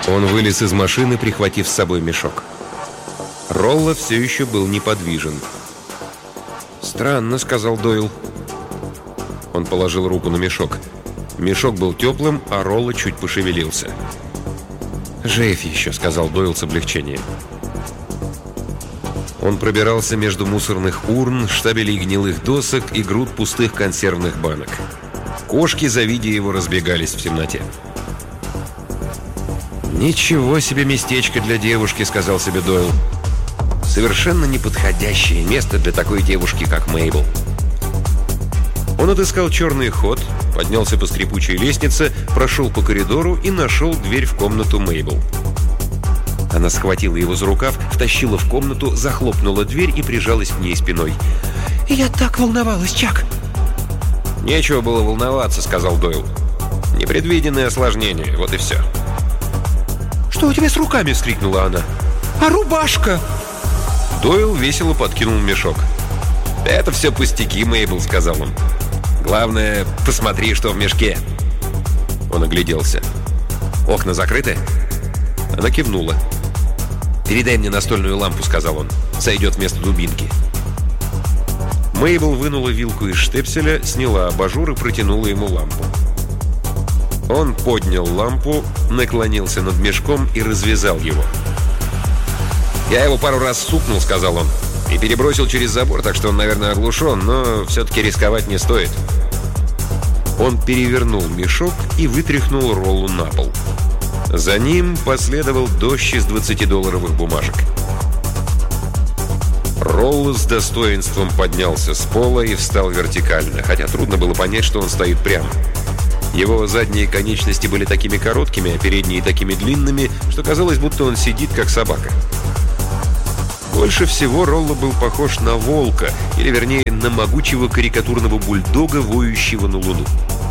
Он вылез из машины, прихватив с собой мешок. Ролло все еще был неподвижен. «Странно», — сказал Дойл. Он положил руку на мешок. Мешок был теплым, а Ролло чуть пошевелился. «Жив еще», — сказал Дойл с облегчением. Он пробирался между мусорных урн, штабелей гнилых досок и груд пустых консервных банок. Кошки, завидя его, разбегались в темноте. «Ничего себе местечко для девушки», — сказал себе Дойл. «Совершенно неподходящее место для такой девушки, как Мейбл». Он отыскал черный ход, поднялся по скрипучей лестнице, прошел по коридору и нашел дверь в комнату Мейбл. Она схватила его за рукав, втащила в комнату, захлопнула дверь и прижалась к ней спиной. «Я так волновалась, Чак!» «Нечего было волноваться», — сказал Дойл. «Непредвиденное осложнение, вот и все». «Что у тебя с руками?» — вскрикнула она. «А рубашка?» Дойл весело подкинул мешок. «Это все пустяки, Мейбл», — сказал он. «Главное, посмотри, что в мешке». Он огляделся. «Окна закрыты?» Она кивнула. «Передай мне настольную лампу», — сказал он. «Сойдет вместо дубинки». Мейбл вынула вилку из штепселя, сняла абажур и протянула ему лампу. Он поднял лампу, наклонился над мешком и развязал его. «Я его пару раз сукнул», — сказал он, — «и перебросил через забор, так что он, наверное, оглушен, но все-таки рисковать не стоит». Он перевернул мешок и вытряхнул Роллу на пол. За ним последовал дождь из 20-долларовых бумажек. Ролло с достоинством поднялся с пола и встал вертикально, хотя трудно было понять, что он стоит прямо. Его задние конечности были такими короткими, а передние такими длинными, что казалось, будто он сидит, как собака. Больше всего Ролло был похож на волка, или, вернее, на могучего карикатурного бульдога, воющего на луну.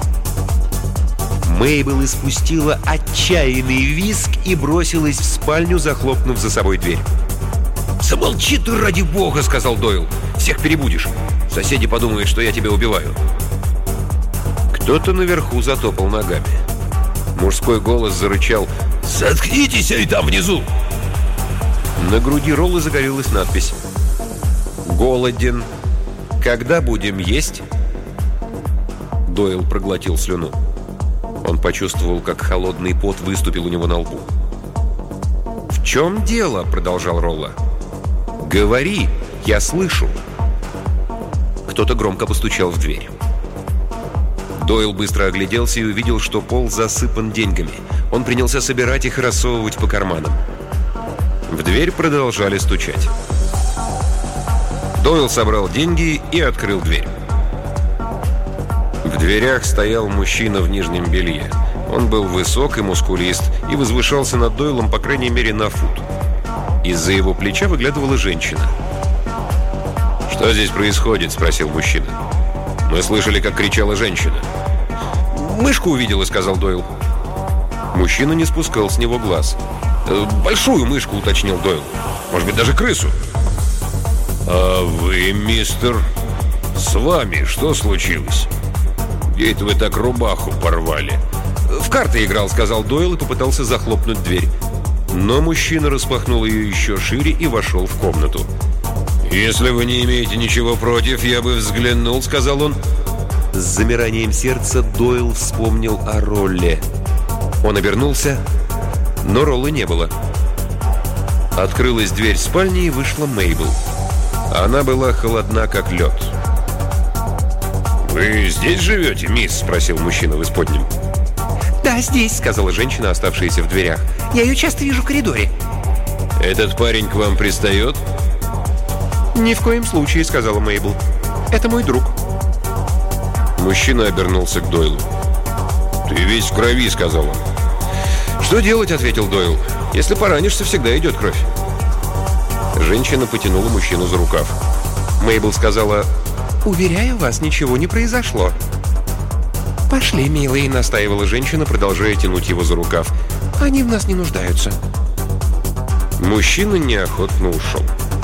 Мейбл испустила отчаянный визг и бросилась в спальню, захлопнув за собой дверь. «Замолчи ты, ради бога!» — сказал Дойл. «Всех перебудешь. Соседи подумают, что я тебя убиваю». Кто-то наверху затопал ногами. Мужской голос зарычал: «Заткнитесь, эй, там внизу!» На груди Роллы загорелась надпись: «Голоден. Когда будем есть?» Дойл проглотил слюну. Он почувствовал, как холодный пот выступил у него на лбу. «В чем дело?» — продолжал Ролло. «Говори, я слышу». Кто-то громко постучал в дверь. Дойл быстро огляделся и увидел, что пол засыпан деньгами. Он принялся собирать их и рассовывать по карманам. В дверь продолжали стучать. Дойл собрал деньги и открыл дверь. В дверях стоял мужчина в нижнем белье. Он был высок и мускулист и возвышался над Дойлом, по крайней мере, на фут. Из-за его плеча выглядывала женщина. «Что здесь происходит?» — спросил мужчина. «Мы слышали, как кричала женщина». «Мышку увидела», — сказал Дойл. Мужчина не спускал с него глаз. «Большую мышку», — уточнил Дойл. «Может быть, даже крысу». «А вы, мистер, с вами что случилось? Где это вы так рубаху порвали?» «В карты играл», — сказал Дойл и попытался захлопнуть дверь. Но мужчина распахнул ее еще шире и вошел в комнату. «Если вы не имеете ничего против, я бы взглянул», — сказал он. С замиранием сердца Дойл вспомнил о Ролле. Он обернулся, но Роллы не было. Открылась дверь спальни и вышла Мейбл. Она была холодна, как лед. «Вы здесь живете, мисс?» — спросил мужчина в исподнем. «Да, здесь», — сказала женщина, оставшаяся в дверях. «Я ее часто вижу в коридоре». «Этот парень к вам пристает?» «Ни в коем случае», — сказала Мейбл. «Это мой друг». Мужчина обернулся к Дойлу. «Ты весь в крови», — сказал он. «Что делать?» — ответил Дойл. «Если поранишься, всегда идет кровь». Женщина потянула мужчину за рукав. Мейбл сказала: «Уверяю вас, ничего не произошло». «Пошли, милый», — настаивала женщина, продолжая тянуть его за рукав. «Они в нас не нуждаются». Мужчина неохотно ушел.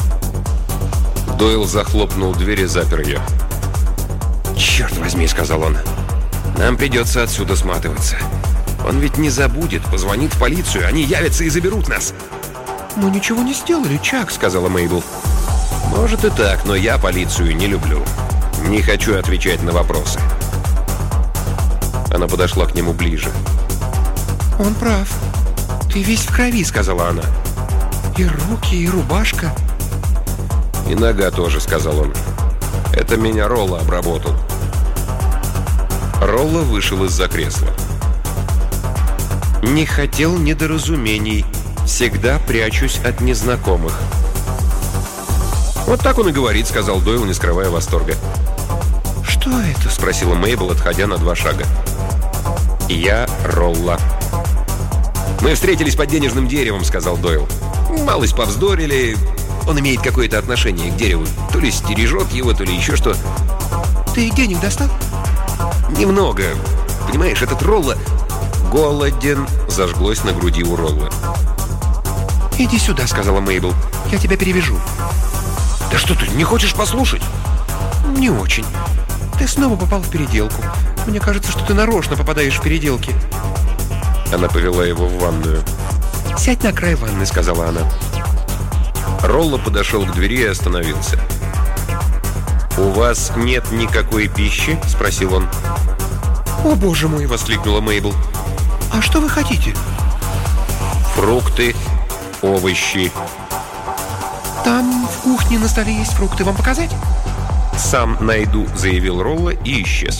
Дойл захлопнул дверь и запер ее. «Черт возьми», — сказал он, — «нам придется отсюда сматываться». Он ведь не забудет, позвонит в полицию, они явятся и заберут нас. «Мы ничего не сделали, Чак», — сказала Мейбл. Может и так, но я полицию не люблю. Не хочу отвечать на вопросы. Она подошла к нему ближе. «Он прав. Ты весь в крови», — сказала она. «И руки, и рубашка». «И нога тоже», — сказал он. «Это меня Ролла обработал». Ролла вышел из-за кресла. «Не хотел недоразумений. Всегда прячусь от незнакомых». «Вот так он и говорит», — сказал Дойл, не скрывая восторга. «Что это?» — спросила Мейбл, отходя на 2 шага. «Я Ролла». «Мы встретились под денежным деревом», — сказал Дойл. «Малость повздорили. Он имеет какое-то отношение к дереву. То ли стережет его, то ли еще что». «Ты денег достал?» «Немного. Понимаешь, этот Ролла голоден», — зажглось на груди у Роллы. «Иди сюда», — сказала Мейбл. «Я тебя перевяжу». «Да что ты, не хочешь послушать?» «Не очень. Ты снова попал в переделку. Мне кажется, что ты нарочно попадаешь в переделки». Она повела его в ванную. «Сядь на край ванны», — сказала она. Ролла подошел к двери и остановился. «У вас нет никакой пищи?» — спросил он. «О, боже мой!» — воскликнула Мейбл. «А что вы хотите?» «Фрукты, овощи». «Там в кухне на столе есть фрукты. Вам показать?» «Сам найду», — заявил Ролла и исчез.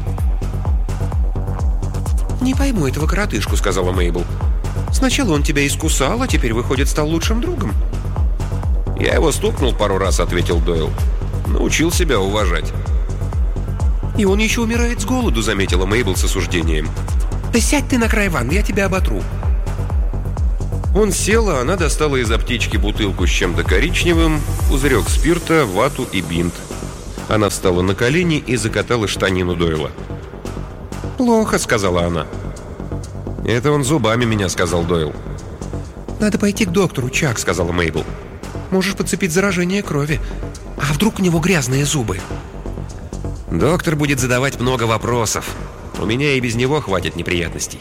«Не пойму этого коротышку», — сказала Мейбл. «Сначала он тебя искусал, а теперь, выходит, стал лучшим другом». «Я его стукнул пару раз», — ответил Дойл. «Научил себя уважать». «И он еще умирает с голоду», — заметила Мейбл с осуждением. «Да сядь ты на край ванны, я тебя оботру». Он сел, а она достала из аптечки бутылку с чем-то коричневым, пузырек спирта, вату и бинт. Она встала на колени и закатала штанину Дойла. «Плохо», — сказала она. «Это он зубами меня», — сказал Дойл. «Надо пойти к доктору, Чак», — сказала Мейбл. «Можешь подцепить заражение крови. А вдруг у него грязные зубы?» «Доктор будет задавать много вопросов. У меня и без него хватит неприятностей».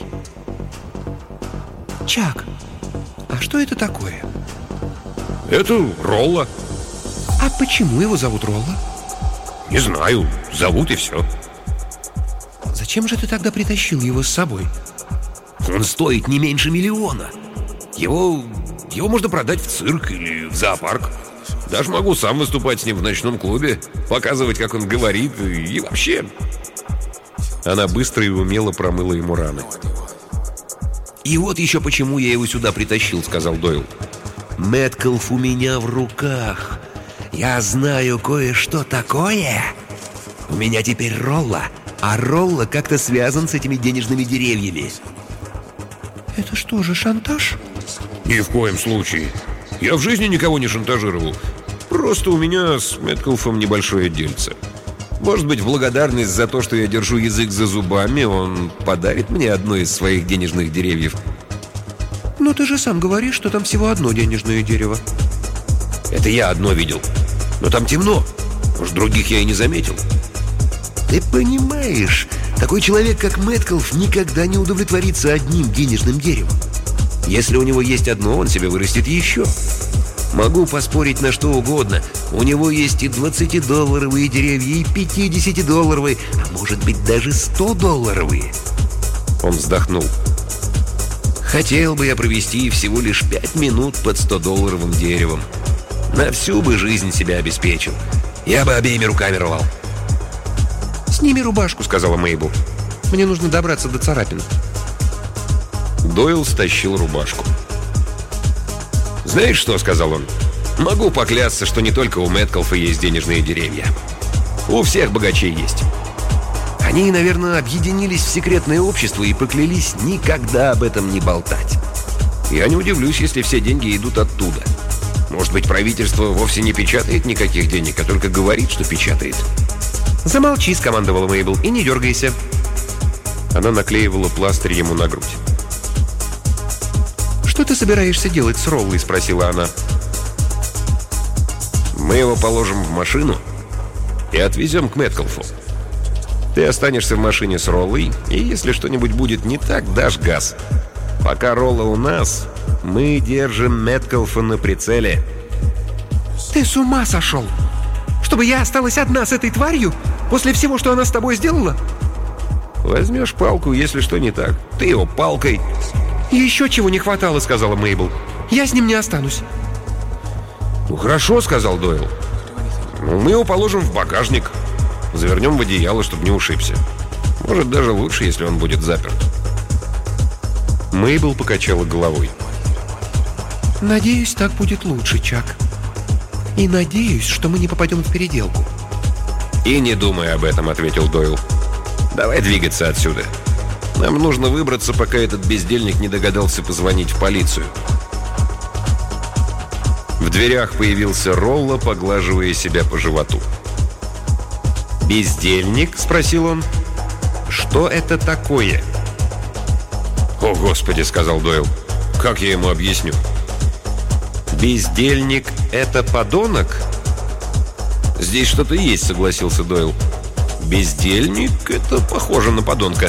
«Чак, а что это такое?» «Это Ролла». «А почему его зовут Ролла?» «Не знаю. Зовут и все». «Зачем же ты тогда притащил его с собой?» «Он стоит не меньше миллиона. Его можно продать в цирк или в зоопарк. Даже могу сам выступать с ним в ночном клубе, показывать, как он говорит, и вообще». Она быстро и умело промыла ему раны. «И вот еще почему я его сюда притащил», — сказал Дойл. «Мэткалф у меня в руках. Я знаю кое-что такое. У меня теперь Ролла, а Ролла как-то связан с этими денежными деревьями». «Это что же, шантаж?» «Ни в коем случае. Я в жизни никого не шантажировал. Просто у меня с Мэткалфом небольшое дельце. Может быть, в благодарность за то, что я держу язык за зубами, он подарит мне одно из своих денежных деревьев». «Но ты же сам говоришь, что там всего одно денежное дерево». «Это я одно видел. Но там темно. Может, других я и не заметил». «Ты понимаешь, такой человек, как Мэткалф, никогда не удовлетворится одним денежным деревом. Если у него есть одно, он себе вырастет еще. Могу поспорить на что угодно. У него есть и 20-долларовые деревья, и 50-долларовые, а может быть даже 100-долларовые». Он вздохнул. «Хотел бы я провести всего лишь 5 минут под 100-долларовым деревом. На всю бы жизнь себя обеспечил. Я бы обеими руками рвал». «Сними рубашку», — сказала Мейбл. «Мне нужно добраться до царапин». Дойл стащил рубашку. «Знаешь что?» — сказал он. «Могу поклясться, что не только у Мэткалфа есть денежные деревья. У всех богачей есть. Они, наверное, объединились в секретное общество и поклялись никогда об этом не болтать. Я не удивлюсь, если все деньги идут оттуда. Может быть, правительство вовсе не печатает никаких денег, а только говорит, что печатает». «Замолчи», — скомандовала Мейбл, — «и не дергайся». Она наклеивала пластырь ему на грудь. «Что ты собираешься делать с Роллой?» — спросила она. «Мы его положим в машину и отвезем к Мэткалфу. Ты останешься в машине с Роллой, и если что-нибудь будет не так, дашь газ. Пока Ролла у нас, мы держим Мэткалфа на прицеле». «Ты с ума сошел? Чтобы я осталась одна с этой тварью после всего, что она с тобой сделала?» «Возьмешь палку, если что не так. Ты его палкой». «Еще чего не хватало», — сказала Мейбл. «Я с ним не останусь». «Ну хорошо», — сказал Дойл. «Мы его положим в багажник. Завернем в одеяло, чтобы не ушибся. Может, даже лучше, если он будет заперт». Мейбл покачала головой. «Надеюсь, так будет лучше, Чак. И надеюсь, что мы не попадем в переделку». «И не думай об этом», — ответил Дойл. «Давай двигаться отсюда. Нам нужно выбраться, пока этот бездельник не догадался позвонить в полицию». В дверях появился Ролла, поглаживая себя по животу. «Бездельник?» — спросил он. «Что это такое?» «О, Господи!» — сказал Дойл. «Как я ему объясню?» «Бездельник — это подонок?» «Здесь что-то есть», — согласился Дойл. «Бездельник — это похоже на подонка».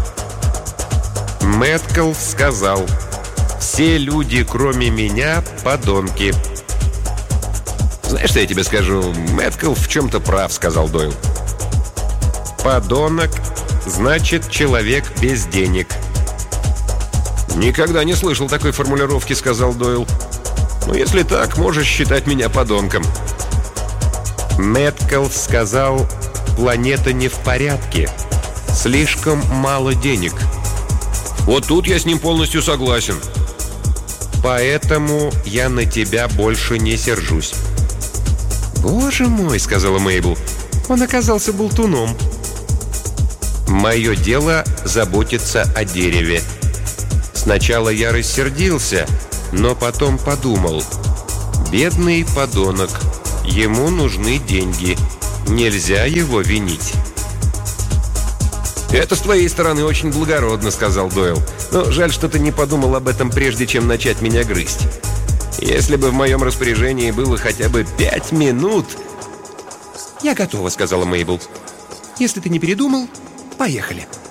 Мэткалф сказал: «Все люди, кроме меня, подонки». «Знаешь, что я тебе скажу? Мэткалф в чем-то прав», — сказал Дойл. «Подонок значит человек без денег». «Никогда не слышал такой формулировки», — сказал Дойл. «Но если так, можешь считать меня подонком». Мэткалф сказал: «Планета не в порядке. Слишком мало денег». Вот тут я с ним полностью согласен. «Поэтому я на тебя больше не сержусь». «Боже мой», — сказала Мейбл, — «он оказался болтуном». «Мое дело заботиться о дереве. Сначала я рассердился, но потом подумал: бедный подонок, ему нужны деньги, нельзя его винить». «Это с твоей стороны очень благородно», — сказал Дойл. «Но жаль, что ты не подумал об этом, прежде чем начать меня грызть. Если бы в моем распоряжении было хотя бы 5 минут...» «Я готова», — сказала Мейбл. «Если ты не передумал, поехали».